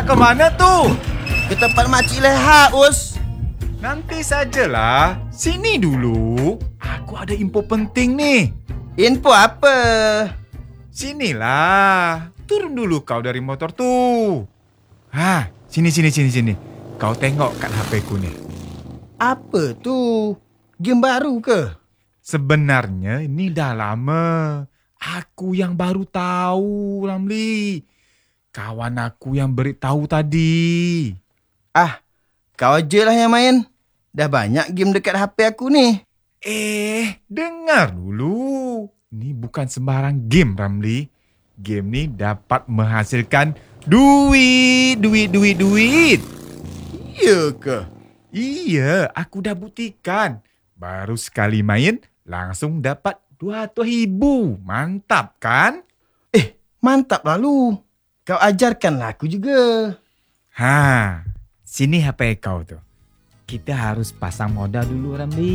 Nak ke mana tu? Ke tempat Makcik Leha, Us. Nanti sajalah. Sini dulu. Aku ada info penting nih. Info apa? Sinilah. Turun dulu kau dari motor tu. Sini. Kau tengok kat HP ku nih. Apa tu? Game baru ke? Sebenarnya ini dah lama. Aku yang baru tahu, Ramli. Kawan aku yang beritahu tadi. Kau je lah yang main. Dah banyak game dekat HP aku ni. Dengar dulu. Ini bukan sembarang game, Ramli. Game ni dapat menghasilkan duit. Iya ke? Iya, aku dah buktikan. Baru sekali main, langsung dapat 200,000. Mantap kan? Mantap lalu. Kau ajarkanlah aku juga. Sini HP kau tu. Kita harus pasang modal dulu, Ramli.